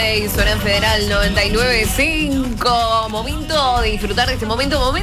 Suena en Federal 99.5. Momento de disfrutar de este momento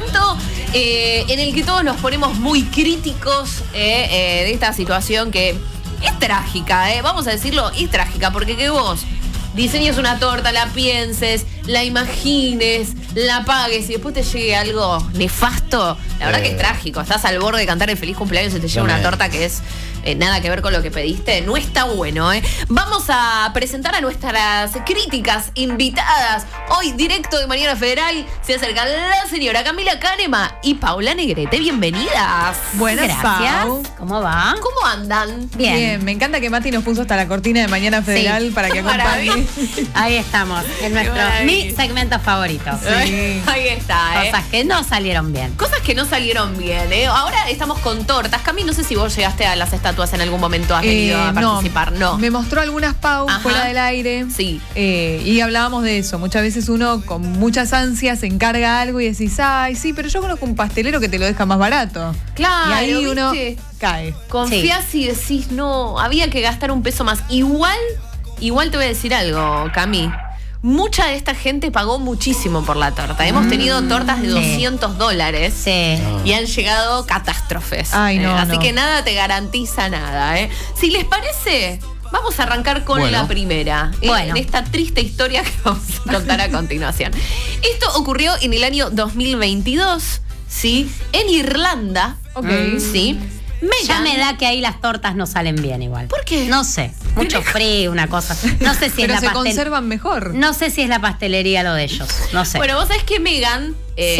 en el que todos nos ponemos muy críticos de esta situación que es trágica, vamos a decirlo, es trágica, porque que vos diseñes una torta, la pienses, la imagines, la pagues y después te llegue algo nefasto, la verdad que es trágico. Estás al borde de cantar el feliz cumpleaños y te llega una torta que es nada que ver con lo que pediste. No está bueno, Vamos a presentar a nuestras críticas invitadas. Hoy, directo de Mañana Federal, se acercan la señora Camila Canema y Paula Negrete. Bienvenidas. Buenas, gracias. Pau. ¿Cómo va? ¿Cómo andan? Bien. Me encanta que Mati nos puso hasta la cortina de Mañana Federal para que acompañe. Ahí estamos, en mi segmento favorito. Sí. Ahí está, Cosas que no salieron bien. Cosas que no salieron bien, Ahora estamos con tortas. Cami, no sé si vos llegaste a las estatuas en algún momento, has venido a participar. No. Me mostró algunas Pau fuera del aire. Sí. Y hablábamos de eso. Muchas veces uno con muchas ansias se encarga algo y decís, ay, sí, pero yo conozco un pastelero que te lo deja más barato. Claro, y ahí ¿viste? uno cae. Confías y decís, no, había que gastar un peso más. Igual te voy a decir algo, Cami. Mucha de esta gente pagó muchísimo por la torta. Hemos tenido tortas de $200 y han llegado catástrofes. Ay, no, así no. que nada te garantiza nada. Si les parece, vamos a arrancar con la primera. En esta triste historia que vamos a contar a continuación. Esto ocurrió en el año 2022, ¿sí? En Irlanda. ¿Sí? Meghan. Ya me da que ahí las tortas no salen bien igual. ¿Por qué? No sé, mucho frío, una cosa. No sé si Pero es la se conservan mejor. No sé si es la pastelería lo de ellos, no sé. Bueno, vos sabés que Meghan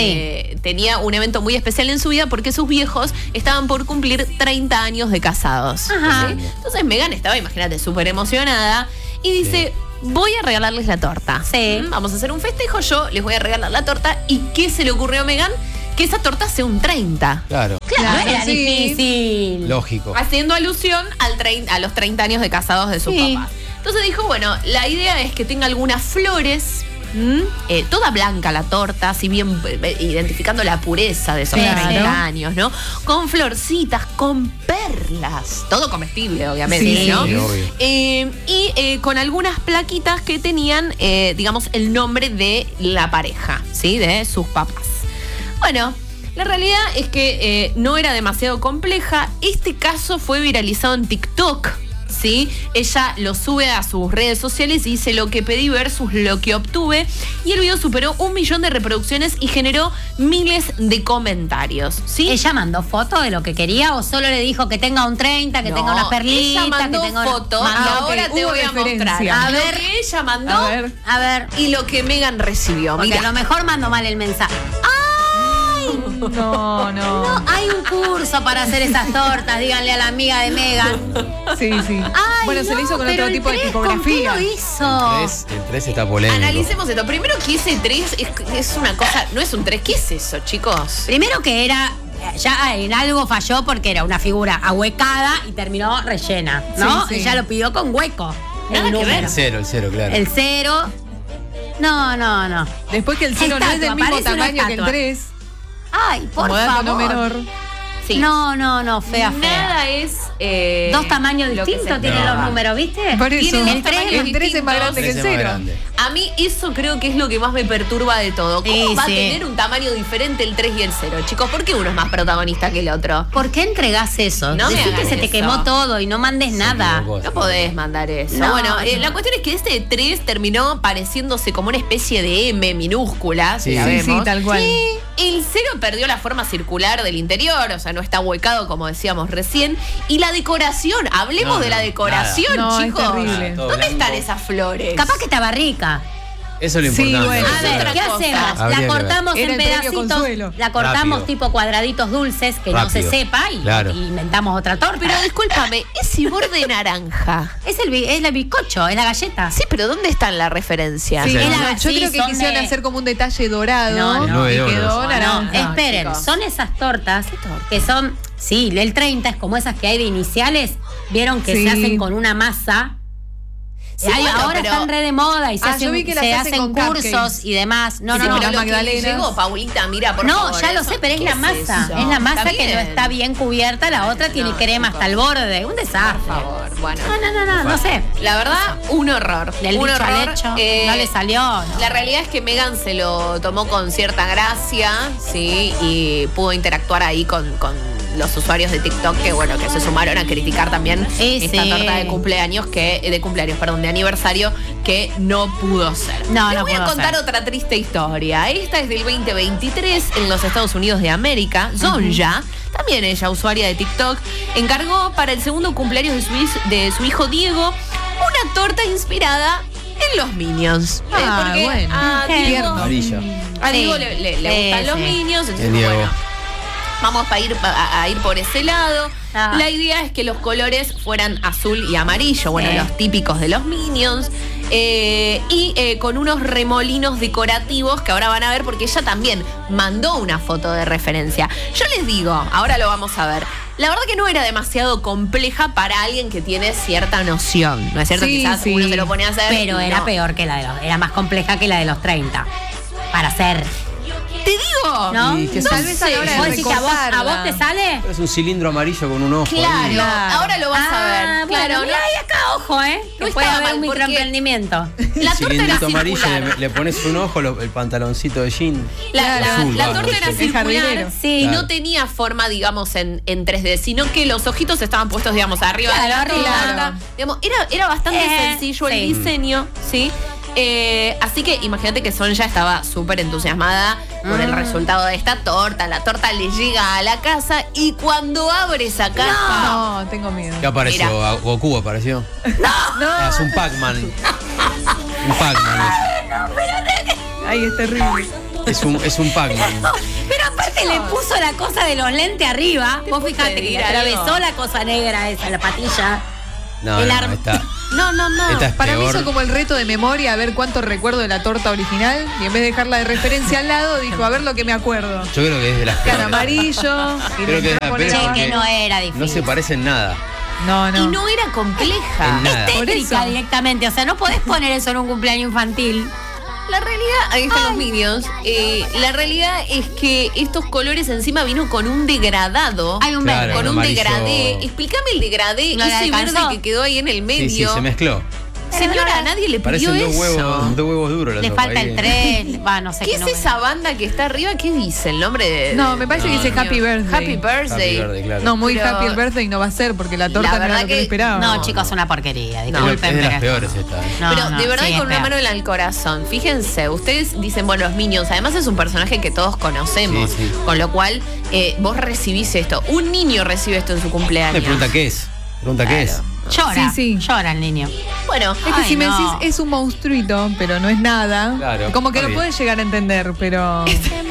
tenía un evento muy especial en su vida porque sus viejos estaban por cumplir 30 años de casados. Ajá. ¿Sí? Entonces Meghan estaba, imagínate, súper emocionada y dice, voy a regalarles la torta. Sí. Vamos a hacer un festejo, yo les voy a regalar la torta. ¿Y qué se le ocurrió a Meghan? Que esa torta sea un 30. Claro. No era sí. difícil. Lógico. Haciendo alusión a los 30 años de casados de sus papás. Entonces dijo, bueno, la idea es que tenga algunas flores, toda blanca la torta, si bien identificando la pureza de esos 30 años, ¿no? Con florcitas, con perlas, todo comestible, obviamente, ¿no? Sí, obvio. Y con algunas plaquitas que tenían, digamos, el nombre de la pareja, ¿sí? De sus papás. Bueno, la realidad es que no era demasiado compleja. Este caso fue viralizado en TikTok, ¿sí? Ella lo sube a sus redes sociales y dice lo que pedí versus lo que obtuve. Y el video superó 1 millón de reproducciones y generó miles de comentarios, ¿sí? ¿Ella mandó foto de lo que quería o solo le dijo que tenga un 30, que tenga unas perlitas? Ella mandó que tenga foto. Ahora te hubo voy a mostrar. diferencia. A ver, lo que ella mandó A ver. y lo que Meghan recibió. Porque Mira. a lo mejor mandó mal el mensaje. No. Hay un curso para hacer esas tortas, díganle a la amiga de Meghan. Sí. Ay, Bueno, se le hizo con otro tipo de tipografía. ¿Con qué lo hizo? El 3 está polémico. Analicemos esto. Primero que ese 3 es una cosa, no es un 3. ¿Qué es eso, chicos? Primero que era, ya en algo falló porque era una figura ahuecada y terminó rellena, ¿no? Sí. Ella lo pidió con hueco. Nada que ver. El 0, claro. El 0. No. Después que el 0 no es del mismo Parece una tamaño que el estatua. 3. Ay, por Como dato favor. no menor. Sí. No, fea. Nada es. Dos tamaños lo que distintos se tienen esperaba. los números, ¿viste? Por eso. Tiene dos El 3 tamaños El 3 es más grande que el 0. A mí eso creo que es lo que más me perturba de todo. ¿Cómo Sí, va a sí. tener un tamaño diferente el 3 y el 0? Chicos, ¿por qué uno es más protagonista que el otro? ¿Por qué entregás eso? No me Decí hagan que se te eso. quemó todo y no mandes nada. No podés mandar eso. No, Bueno, no. la cuestión es que este 3 terminó pareciéndose como una especie de M minúscula. Sí. la Sí, vemos. tal cual. El 0 perdió la forma circular del interior, o sea, no está huecado como decíamos recién. Y la decoración, hablemos de la decoración, nada. No, chicos. es terrible. Todo ¿Dónde blanco. están esas flores? Capaz que estaba rica. Eso es lo Sí, importante. bueno. A ver, otra ¿qué cosa. hacemos? Habría La que cortamos ver. en Era el premio pedacitos. Consuelo. La cortamos Rápido. tipo cuadraditos dulces que no se Rápido. sepa y, Claro. y inventamos otra torta. Pero discúlpame, ese borde naranja. es el bizcocho, es la galleta. Sí, pero ¿dónde está la referencia? Sí, Sí. yo creo que son quisieron de- hacer como un detalle dorado. No, no. Y Nueve quedó horas. naranja. No, esperen, chicos. son esas tortas que son, sí, el 30 es como esas que hay de iniciales, vieron que Sí. se hacen con una masa. Sí, bueno, ahora pero- están re de moda y se yo hacen, vi que las se hacen hacen con cursos cupcakes. y demás. No, Sí, no, no. pero las lo que le magdalenas. llegó, Paulita, mira, por favor. No, ya lo eso, sé, pero es ¿qué la masa. eso? Es la masa que no bien. está bien cubierta, la otra tiene No, crema chicos. hasta el borde. Un desastre. Por favor, bueno. No sé. La verdad, un horror. Del un dicho al horror. hecho, no le salió. ¿no? La realidad es que Megan se lo tomó con cierta gracia, sí, y pudo interactuar ahí con los usuarios de TikTok que, bueno, que se sumaron a criticar también esta Sí. torta de de aniversario que no pudo ser. No, Les no voy a pudo contar ser. otra triste historia. Esta es del 2023 en los Estados Unidos de América. Sonja, también ella, usuaria de TikTok, encargó para el segundo cumpleaños de su hijo Diego una torta inspirada en los Minions. Porque bueno. a Qué Diego, tierno. Amarilla. a Diego Sí. le Sí, gustan los sí. Minions, entonces El Diego. bueno, vamos a ir por ese lado. Ah. La idea es que los colores fueran azul y amarillo, bueno, Sí. los típicos de los Minions. Con unos remolinos decorativos que ahora van a ver porque ella también mandó una foto de referencia. Yo les digo, ahora lo vamos a ver. La verdad que no era demasiado compleja para alguien que tiene cierta noción. ¿No es cierto? Sí, Quizás sí. uno se lo pone a hacer. Pero y era no. peor que la de era más compleja que la de los 30. Para hacer. Te digo. ¿No? Y que Tal vez a la hora ¿Vos de decís que a vos recortarla. te sale? Es un cilindro amarillo con un ojo. Claro, ahí. Claro. ahora lo vas a ver. Bueno, Claro, mira ahí acá, ojo, No que puede estaba haber un mal, porque- microemprendimiento. La torta era Cilindrito amarillo, circular. le pones un ojo, el pantaloncito de jean. La Azul, torta vamos, era el circular jardinero. y Claro. no tenía forma, digamos, en 3D, sino que los ojitos estaban puestos, digamos, arriba de la Claro, torta. claro. Digamos, era bastante sencillo el sí. diseño, ¿sí? Así que imagínate que Sonja estaba súper entusiasmada por el resultado de esta torta. La torta le llega a la casa y cuando abre esa caja... No, tengo miedo. ¿Qué apareció? Mira. Goku apareció. No. Es un Pac-Man. Un Pac-Man. Ay, es terrible. Es un Pac-Man. Pero aparte le puso la cosa de los lentes arriba. Vos fijate que le pedir algo? atravesó la cosa negra esa, la patilla. No, El no, arma. esta No. es Para mí peor. hizo como el reto de memoria, a ver cuánto recuerdo de la torta original. Y en vez de dejarla de referencia al lado, dijo, a ver lo que me acuerdo. Yo creo que es de las Cara peores. amarillo. Y Creo que es la poner- peor Che, porque que no era difícil. No se parece en nada. No, no. Y no era compleja. En nada. Es Por tétrica eso. directamente. O sea, no podés poner eso en un cumpleaños infantil. La realidad, ahí están los Minions. La realidad es que estos colores encima vino con un degradado. Hay un Claro, verde. Con un amarillo. degradé. Explícame el degradé, ¿No le ese verde alcanzó? que quedó ahí en el Sí, medio. sí, se mezcló. Señora, a nadie le pidió Parecen eso. dos huevos duros. la Le sopa falta ahí. el 3. Va, no sé ¿Qué es nombre. esa banda que está arriba? ¿Qué dice el nombre de.? No, me parece que dice Happy Birthday. Happy Birthday. Happy Birthday, claro. No, muy Pero- happy el birthday no va a ser porque la torta no verdad era lo que que- yo esperaba. No, chicos, es una porquería. Disculpen, Es de las pero- peores esta. No, Pero no, de verdad sí, y con es una peor. mano en el corazón. Fíjense, ustedes dicen, bueno, los Minions, además es un personaje que todos conocemos. Sí, sí. Con lo cual, vos recibís esto. Un niño recibe esto en su cumpleaños. Me pregunta qué es. Pregunta qué es. Llora, Sí, sí. llora el niño. Bueno, Es que Ay, si me no. decís es un monstruito, pero no es nada, Claro, como que está lo bien. puedes llegar a entender, pero.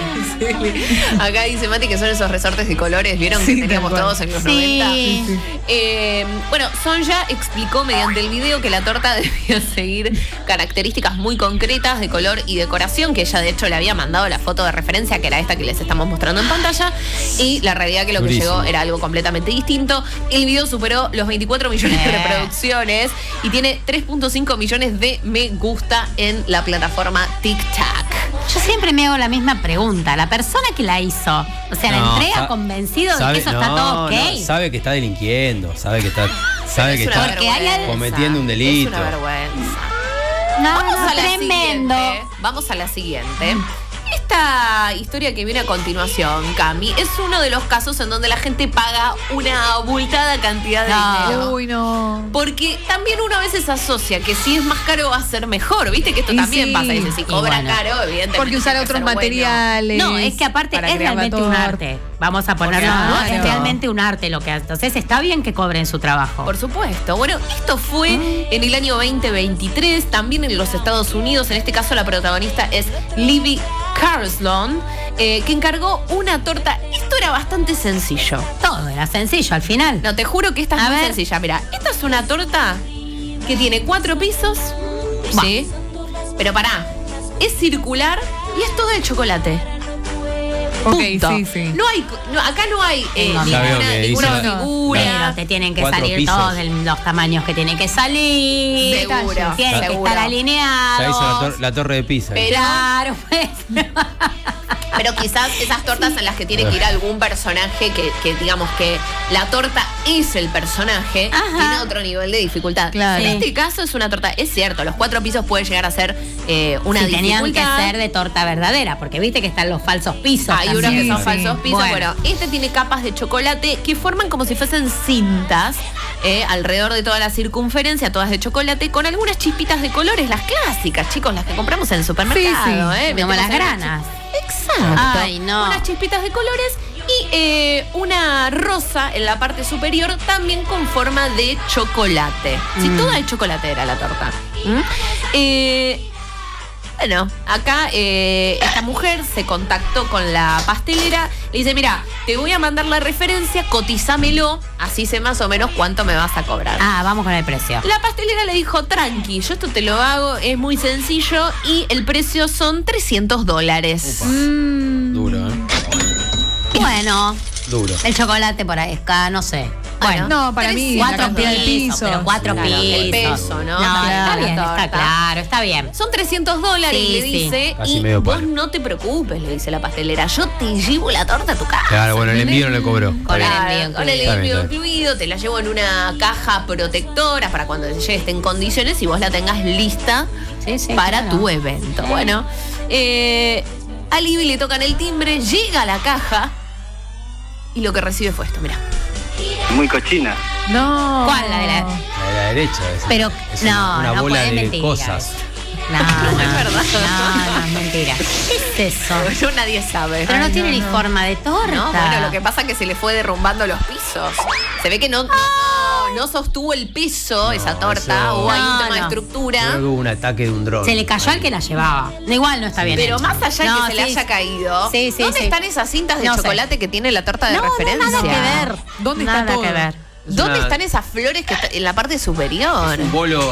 acá dice Mati que son esos resortes de colores, ¿vieron? Sí, Que teníamos tal cual. todos en los Sí. 90. Sí, sí. Bueno, Sonja explicó mediante el video que la torta debía seguir características muy concretas de color y decoración, que ella de hecho le había mandado la foto de referencia, que era esta que les estamos mostrando en pantalla, y la realidad que lo que Durísimo. llegó era algo completamente distinto. El video superó los 24 millones de reproducciones y tiene 3.5 millones de me gusta en la plataforma TikTok. Yo siempre me hago la misma pregunta. La persona que la hizo, o sea, la No, entrega convencido de que eso está todo ok. no, sabe que está delinquiendo, sabe que Es una Porque hay vergüenza. cometiendo un delito. Es una vergüenza. No, Vamos no, a la tremendo. siguiente. Vamos a la siguiente. Esta historia que viene a continuación, Cami, es uno de los casos en donde la gente paga una abultada cantidad de No. dinero. Uy, no. Porque también uno a veces asocia que si es más caro va a ser mejor. Viste que esto Y tambimente sí. pasa. Dice, si Y cobra bueno. caro, evidentemente. Porque usar tiene que otros ser bueno. materiales. No, es que aparte para es crear la realmente un torta. arte. Vamos a ponerlo, Claro. ¿no? Es realmente un arte lo que hace. Entonces está bien que cobren su trabajo. Por supuesto. Bueno, esto fue en el año 2023, también en los Estados Unidos. En este caso, la protagonista es Libby Carslon, que encargó una torta. Esto era bastante sencillo. Todo era sencillo al final. No, te juro que esta es A muy ver. sencilla. Mira, esta es una torta que tiene 4 pisos. Va. Sí. Pero pará, es circular y es todo de chocolate. Ok, Punto. sí. Acá no hay Ya veo que ninguna dice- figura. Pero te tienen que 4 salir pisos. todos los tamaños que tienen que salir. Seguro, Tienen que seguro. estar alineados. Ya hizo la torre de Pisa. Pero- Claro, pues. Pero quizás esas tortas en las que tiene que ir algún personaje que digamos que la torta es el personaje, Ajá. tiene otro nivel de dificultad. Claro. En este caso es una torta, es cierto, los 4 pisos puede llegar a ser una Sí, tenían que dificultad. ser de torta verdadera, porque viste que están los falsos pisos. Hay unos también. que son Sí, falsos sí. pisos. Bueno, este tiene capas de chocolate que forman como si fuesen cintas alrededor de toda la circunferencia, todas de chocolate, con algunas chispitas de colores, las clásicas, chicos, las que compramos en el supermercado. Sí, sí. Como Metemos las en granas. Exacto. Ay, no. Unas chispitas de colores y una rosa en la parte superior también con forma de chocolate. Sí, toda de chocolate era la torta. Bueno, acá esta mujer se contactó con la pastelera, le dice, mira, te voy a mandar la referencia, cotizámelo, así sé más o menos cuánto me vas a cobrar. Ah, vamos con el precio. La pastelera le dijo, tranqui, yo esto te lo hago, es muy sencillo y el precio son $300. Duro, ¿eh? Bueno, Duro. el chocolate por ahí está, no sé. Bueno, No, para mí la 4 cantidad de pisos, pisos. pero 4 Claro, pisos. el peso, ¿no? No, Claro, está bien, la está torta. claro, está bien. Son $300, Sí, le sí. dice, Casi y medio vos palo. no te preocupes, le dice la pastelera, yo te llevo la torta a tu casa. Claro, bueno, el envío no le cobró. Está Con bien. el envío Con el incluido. envío Está bien. incluido, te la llevo en una caja protectora para cuando te llegue esté en condiciones y vos la tengas lista Sí, sí, para claro. tu evento. Bueno, a Libby le tocan el timbre, llega a la caja y lo que recibe fue esto, mira. Muy cochina. No. ¿Cuál? La de la- La de la derecha. Pero, es no, una no bola puede de mentir. cosas. No, no, es verdad. No, es mentira. ¿Qué es eso? Yo nadie sabe. Pero no tiene ni forma de torta. No, bueno, lo que pasa es que se le fue derrumbando los pisos. Se ve que no sostuvo el peso esa torta, eso- o hay un No, tema de no. estructura. Creo que hubo un ataque de un dron. Se le cayó al que la llevaba. Igual no está bien. Pero hecho. más allá de No, que se le sí, haya caído, Sí, sí, ¿dónde sí. están esas cintas de No sé. chocolate que tiene la torta de No, referencia? nada que ver. ¿Dónde está Nada todo? que ver. Es ¿Dónde una- están esas flores que están en la parte superior? Un bolo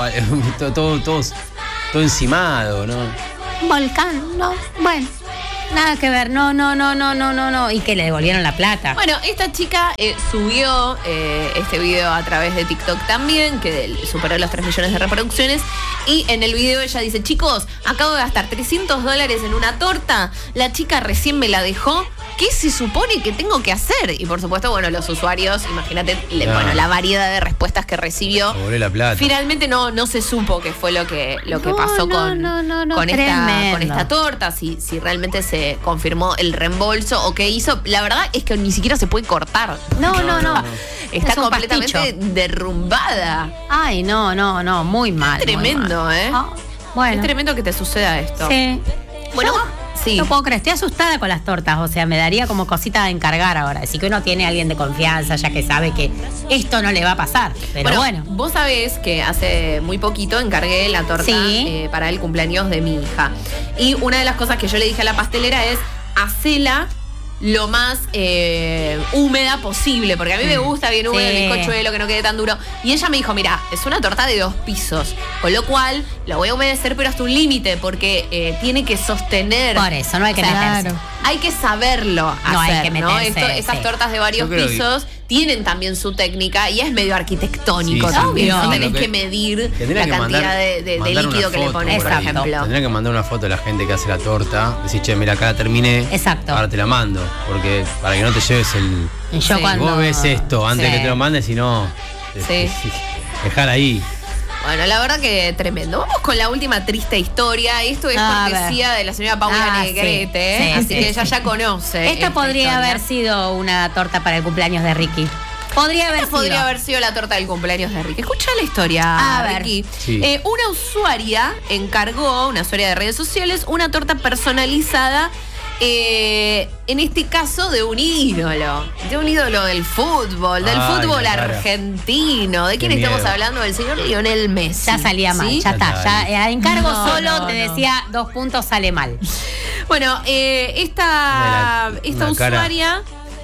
todo encimado, ¿no? Un volcán, no. Bueno, nada que ver. No. Y que le devolvieron la plata. Bueno, esta chica subió este video a través de TikTok también, que superó los 3 millones de reproducciones. Y en el video ella dice, chicos, acabo de gastar $300 en una torta. La chica recién me la dejó. ¿Qué se supone que tengo que hacer? Y por supuesto, bueno, los usuarios, imagínate, Claro. bueno, la variedad de respuestas que recibió. Devolvé la plata. Finalmente no se supo qué fue lo que pasó con tremendo. esta torta, si realmente se confirmó el reembolso o qué hizo. La verdad es que ni siquiera se puede cortar. No. Está Es un completamente pasticho. derrumbada. Ay, no, muy mal. muy Tremendo, mal. ¿eh? Ah, bueno. Es tremendo que te suceda esto. Sí. Bueno, Yo sí. no puedo creer, estoy asustada con las tortas, o sea, me daría como cosita de encargar ahora. Así que uno tiene a alguien de confianza, ya que sabe que esto no le va a pasar. Pero bueno. Vos sabés que hace muy poquito encargué la torta Sí. para el cumpleaños de mi hija. Y una de las cosas que yo le dije a la pastelera es, hacela lo más húmeda posible, porque a mí me gusta bien húmedo Sí. el bizcochuelo, que no quede tan duro. Y ella me dijo, mira, es una torta de 2 pisos, con lo cual lo voy a humedecer, pero hasta un límite, porque tiene que sostener. Por eso, no hay que O sea, meterse. claro. Hay que saberlo No hay hacer, que ¿no? meterse, Estas sí. tortas de varios Yo creo que- pisos tienen también su técnica y es medio arquitectónico Sí, sí. también. Obvio. No tenés Lo que medir tendría la que cantidad mandar- de mandar líquido una que le foto pones, por Exacto. ejemplo. Tendría que mandar una foto de la gente que hace la torta. Decir, che, mira, acá la terminé. Exacto. Ahora te la mando. Porque para que no te lleves el. Y yo Sí. cuando. Vos ves esto antes Sí. que te lo mandes, si no. Sí. Dejar ahí. Bueno, la verdad que tremendo. Vamos con la última triste historia. Esto es A cortesía de la señora Paula Sí. Negrete, Sí, así sí, que ella sí. ya conoce. Esta podría historia. haber sido una torta para el cumpleaños de Ricky. Podría haber Esta sido. podría haber sido la torta del cumpleaños de Ricky. Escucha la historia, A ver. Ricky. Sí. Una usuaria encargó, una usuaria de redes sociales, una torta personalizada. En este caso de un ídolo del fútbol, del Ay, fútbol la cara. argentino. ¿De quién Qué estamos miedo. hablando? Del señor Lionel Messi. Ya salía mal, ¿sí? ya está. Ya, encargo No, solo no, te no. decía 2 puntos, sale mal. Bueno, esta Una cara. usuaria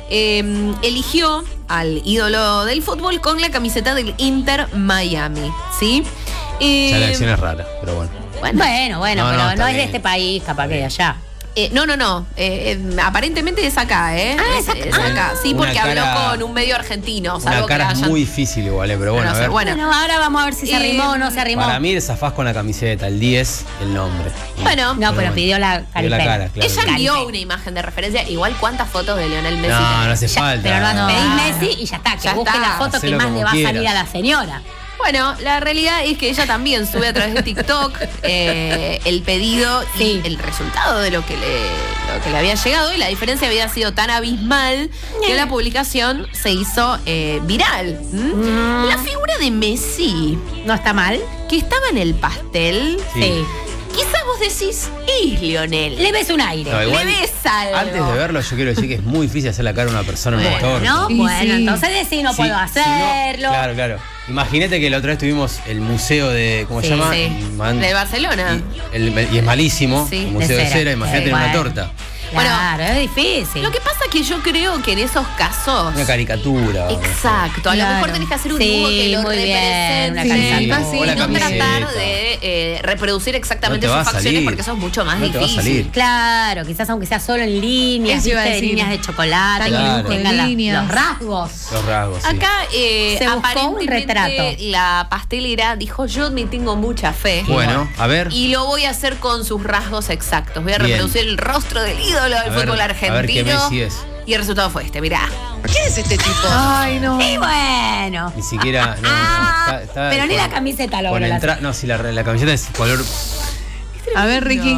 eligió al ídolo del fútbol con la camiseta del Inter Miami, ¿sí? Ya la acción es rara, pero bueno. Bueno, No, pero no, no, está es de bien. este país, capaz que de allá. No. Aparentemente es acá, ¿eh? Ah, es acá. Sí, Una porque cara- habló con un medio argentino. Una Salvo que cara hayan- muy difícil igual, pero bueno, No a sé, ver. bueno. Bueno, ahora vamos a ver si se arrimó o no se arrimó. Para mí zafás con la camiseta, el 10, el nombre. Bueno, No, pero bueno. pidió la Pidió caripela. la cara, claro. ella Caripela. envió una imagen de referencia. Igual, ¿cuántas fotos de Lionel Messi? No, tenés? no hace Ya, falta. pero no, No. pedís Messi y ya está. Que Ya busque está. la foto que Hacelo más como le va a salir quieras. a la señora. Bueno, la realidad es que ella también sube a través de TikTok el pedido Sí. y el resultado de lo que le había llegado. Y la diferencia había sido tan abismal que la publicación se hizo viral. La figura de Messi, ¿No está mal? que estaba en el pastel, Sí. quizás vos decís, es Lionel. Le ves un aire. No, igual, Le ves algo. antes de verlo, yo quiero decir que es muy difícil hacer la cara a una persona en una torta. ¿No? Y Bueno, sí. entonces decís, no Sí, puedo si no- hacerlo. claro. Imagínate que la otra vez tuvimos el museo de. ¿Cómo Sí, se llama? sí. De Barcelona. Y es malísimo. Sí. El museo De de cera. cera, imagínate en una Bueno. torta. Claro, es difícil. Lo que pasa es que yo creo que en esos casos. Una caricatura. Exacto, a lo Claro. mejor tenés que hacer un Sí, dibujo que lo muy bien, una represente. caricatura. O la no camiseta. tratar de reproducir exactamente No te va sus a facciones salir. porque eso es mucho más No te va a difícil. salir. Claro, quizás aunque sea solo en líneas, Eso iba a ¿viste? De decir. líneas de chocolate, Claro. que tengan De líneas. los rasgos. Los rasgos, sí. Acá Se buscó un aparentemente retrato. la pastelera dijo yo me tengo mucha fe. Bueno, a ver. Y lo voy a hacer con sus rasgos exactos. Voy a Bien. reproducir el rostro del ídolo del fútbol A ver qué argentino. Messi es. Y el resultado fue este, mirá. Ay, no. Y bueno. Ni siquiera. No, está Pero ni con- la camiseta logró con la entra- No, si la camiseta es color. A ver, Ricky.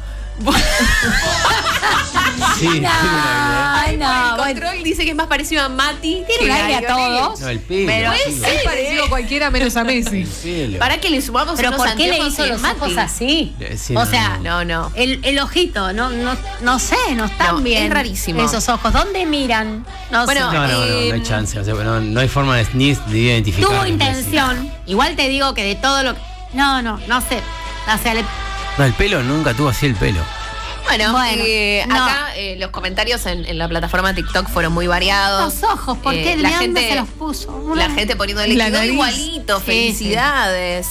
Sí, tiene una Ay, no. El Bueno, control dice que es más parecido a Mati. tiene que un aire a Lionel. todos. No, el pelo. Pero sí, es- Es parecido a cualquiera menos a Messi. el pelo. Para que le sumamos Pero unos ¿por qué le anteojos hizo y los Mati. ojos así? Sí, O sea, No. el ojito, no sé, no están No, bien. es rarísimo. Esos ojos, ¿dónde miran? No Bueno, sé. No hay chance. O sea, no hay forma de identificar. Tuvo que es Messi. intención. Igual te digo que de todo lo que. No sé. O sea, No, el pelo nunca tuvo así el pelo. Bueno, Bueno, no. acá los comentarios en la plataforma TikTok fueron muy variados. los ojos, ¿por qué? ¿De dónde se los puso? La gente poniéndole La quedó nariz. igualito, Sí, felicidades.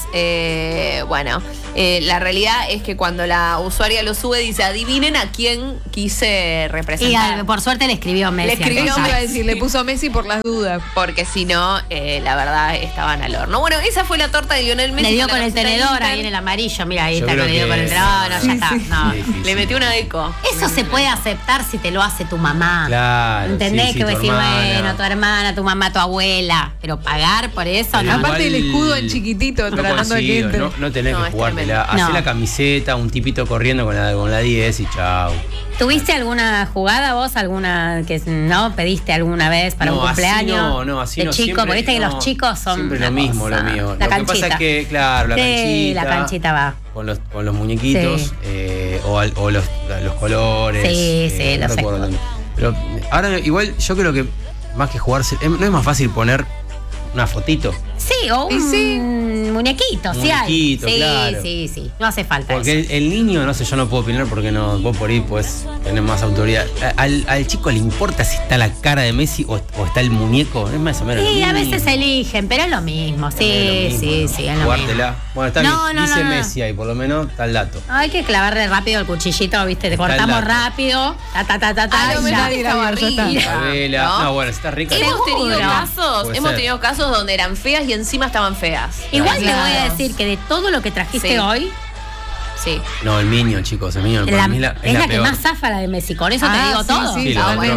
Bueno, la realidad es que cuando la usuaria lo sube dice, adivinen a quién quise Y representar. por suerte le escribió Messi. Le escribió Eso al iba a costado. decir, le puso a Messi por las dudas. Porque si no, la verdad, estaban al horno. Bueno, esa fue la torta de Lionel Messi. Le dio la con el camiseta de tenedor Inter. ahí en el amarillo. Mira, ahí Yo está, creo le dio que- con el tenedor. No, ya Sí, está. sí. No. Difícil. Le metió una eco. Eso se puede aceptar si te lo hace tu mamá. Claro, ¿Entendés? sí, que vos tu decís, hermana. bueno, tu hermana, tu mamá, tu abuela. Pero pagar por eso, Pero no. Aparte el escudo en chiquitito, tratando de que consigo, entre. no tenés No, que es jugártela. tremendo. Hacé No. la camiseta, un tipito corriendo con la 10 y chao. ¿Tuviste alguna jugada vos? ¿Alguna que no pediste alguna vez para No, un así cumpleaños? no, así de no. chico, Siempre- porque viste que no, los chicos son. siempre una lo mismo, cosa. lo mío. La Lo canchita. que pasa es que, claro, la Sí, canchita. la canchita va. Con los muñequitos, Sí. o los colores. Sí, no lo sé. recuerdo tanto. Pero ahora igual yo creo que más que jugarse, ¿no es más fácil poner una fotito? Sí, o Y un sí. muñequito, sí hay. Muñequito, Sí, claro. sí. No hace falta Porque eso. el niño, no sé, yo no puedo opinar porque no, vos por ahí podés tener más autoridad. Al chico le importa si está la cara de Messi o está el muñeco, es más o menos. Sí, lo a mismo. veces eligen, pero es lo mismo. Sí, Es lo mismo, ¿no? sí, es lo Jugártela. mismo. Bueno, está No, bien. no, Dice no. Messi ahí, por lo menos está el dato. Hay que clavarle rápido el cuchillito, ¿viste? Te Está el cortamos dato. rápido. Ta, A lo y mejor ya. nadie la estaba vio, ya está. rica, La vela. No, bueno, si está rica. Hemos tenido Seguro. casos, Puede ser. donde eran feas y encima estaban feas. Igual te Claro. voy a decir que de todo lo que trajiste Sí. hoy, Sí. No, el Minion, chicos, el Minion. Para mí es la que peor. más zafa la de Messi. Con eso te Ah, digo sí, todo. sí, Sí, lo totalmente.